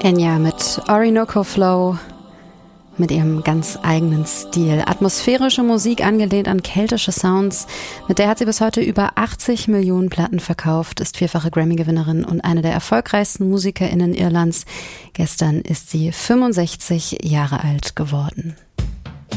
Enya mit Orinoco Flow, mit ihrem ganz eigenen Stil. Atmosphärische Musik angelehnt an keltische Sounds. Mit der hat sie bis heute über 80 Millionen Platten verkauft, ist vierfache Grammy-Gewinnerin und eine der erfolgreichsten MusikerInnen Irlands. Gestern ist sie 65 Jahre alt geworden.